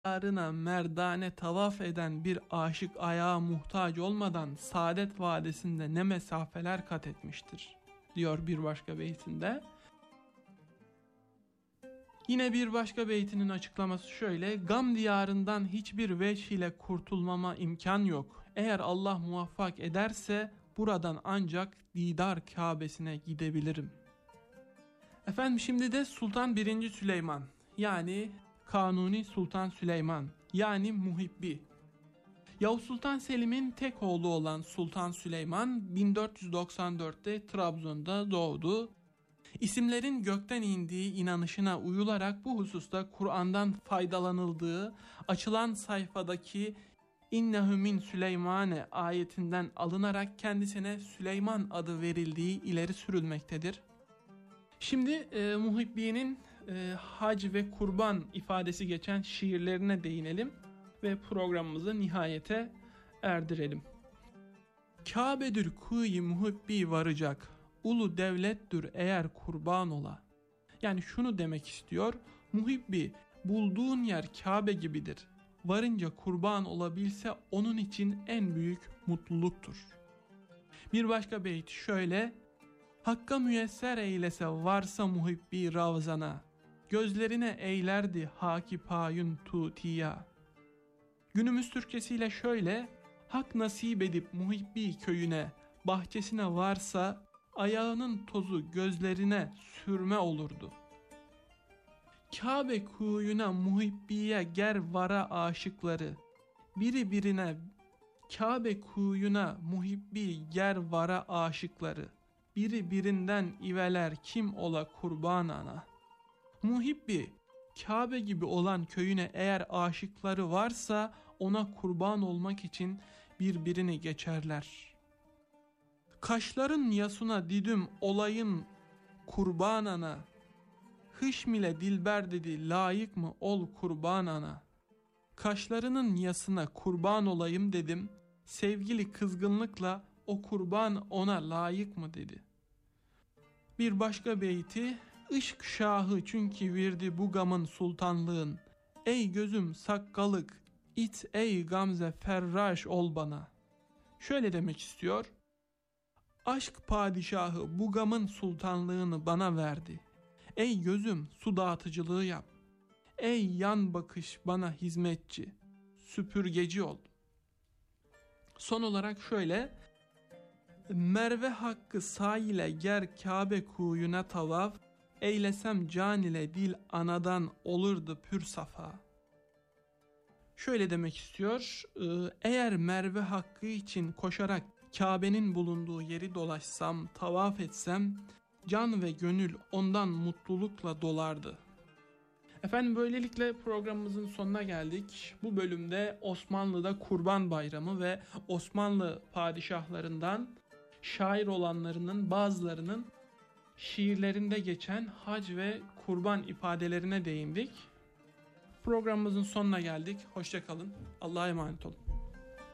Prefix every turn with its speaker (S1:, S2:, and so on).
S1: diyarına merdane tavaf eden bir aşık ayağa muhtaç olmadan Saadet Vadisi'nde ne mesafeler kat etmiştir, diyor bir başka beytinde. Yine bir başka beytinin açıklaması şöyle: Gam diyarından hiçbir veç ile kurtulmama imkan yok. Eğer Allah muvaffak ederse buradan ancak Didar Kabe'sine gidebilirim. Efendim şimdi de Sultan 1. Süleyman, yani Kanuni Sultan Süleyman, yani Muhibbi. Yavuz Sultan Selim'in tek oğlu olan Sultan Süleyman 1494'te Trabzon'da doğdu. İsimlerin gökten indiği inanışına uyularak bu hususta Kur'an'dan faydalanıldığı açılan sayfadaki İnnehu min Süleymane ayetinden alınarak kendisine Süleyman adı verildiği ileri sürülmektedir. Şimdi Muhibbi'nin hac ve kurban ifadesi geçen şiirlerine değinelim ve programımızı nihayete erdirelim. Kabe'dür kuyu muhibbi varacak, ulu devlettir eğer kurban ola. Yani şunu demek istiyor: Muhibbi, bulduğun yer Kabe gibidir. Varınca kurban olabilse onun için en büyük mutluluktur. Bir başka beyt şöyle: Hakka müyesser eylese varsa muhibbi ravzana, gözlerine eylerdi haki payun tutiya. Günümüz Türkçesiyle şöyle: Hak nasip edip muhibbi köyüne, bahçesine varsa ayağının tozu gözlerine sürme olurdu. Kabe kuyuna muhibbiye ger vara aşıkları, biri birine Kabe kuyuna muhibbi ger vara aşıkları, biri birinden iveler kim ola kurban ana. Muhibbi, Kabe gibi olan köyüne eğer aşıkları varsa ona kurban olmak için birbirini geçerler. Kaşların yasuna didüm olayın kurban ana, hışmile dilber dedi layık mı ol kurban ana. Kaşlarının yasına kurban olayım dedim, sevgili kızgınlıkla o kurban ona layık mı dedi. Bir başka beyti: Işk şahı çünkü verdi bu gamın sultanlığın, ey gözüm sakkalık it ey gamze ferraş ol bana. Şöyle demek istiyor: Aşk padişahı bu gamın sultanlığını bana verdi. Ey gözüm su dağıtıcılığı yap. Ey yan bakış bana hizmetçi, süpürgeci ol. Son olarak şöyle: Merve hakkı sağ ile ger Kabe kuyuna tavaf, eylesem can ile dil anadan olurdu pür safa. Şöyle demek istiyor: Eğer Merve hakkı için koşarak Kabe'nin bulunduğu yeri dolaşsam, tavaf etsem, can ve gönül ondan mutlulukla dolardı. Efendim böylelikle programımızın sonuna geldik. Bu bölümde Osmanlı'da Kurban Bayramı ve Osmanlı padişahlarından şair olanlarının bazılarının şiirlerinde geçen hac ve kurban ifadelerine değindik. Programımızın sonuna geldik. Hoşça kalın. Allah'a emanet olun.